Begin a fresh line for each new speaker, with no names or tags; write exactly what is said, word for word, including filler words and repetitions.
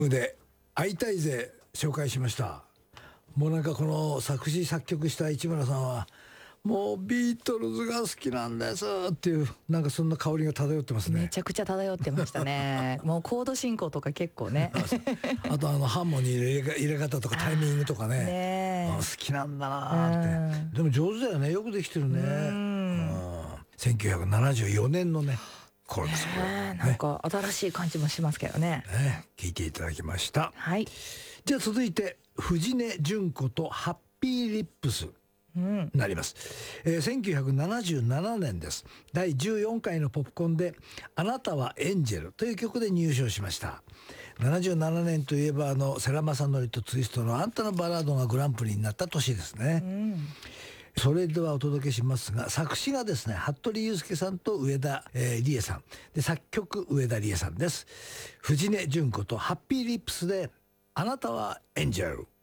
で会いたいぜ紹介しました。もうなんかこの作詞作曲した市村さんはもうビートルズが好きなんですっていうなんかそんな香りが漂ってますね。
めちゃくちゃ漂ってましたねもうコード進行とか結構ね
あとあのハーモニーの入れ入れ方とかタイミングとかね
ね
好きなんだなって。でも上手だよね、よくできてるね。うんせんきゅうひゃくななじゅうよねんのね頃です。これ、
ね、なんか新しい感じもしますけどね。
ね、聞いていただきました。
はい。
じゃあ続いて藤根純子とハッピーリップスになります、うんえー、せんきゅうひゃくななじゅうななねんです。だいじゅうよんかいのポップコンであなたはエンジェルという曲で入賞しました。ななじゅうななねんといえばあの世良公則とツイストのあんたのバラードがグランプリになった年ですね、うん、それではお届けしますが、作詞がですね服部裕介さんと上田、えー、理恵さんで、作曲上田理恵さんです。藤根純子とハッピーリップスであなたはエンジェル。